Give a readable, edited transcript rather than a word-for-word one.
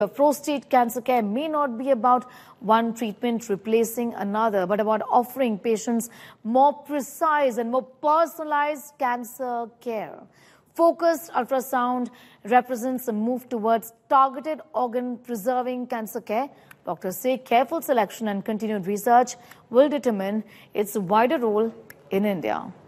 Prostate cancer care may not be about one treatment replacing another, but about offering patients more precise and more personalized cancer care. Focused ultrasound represents a move towards targeted organ-preserving cancer care. Doctors say careful selection and continued research will determine its wider role in India.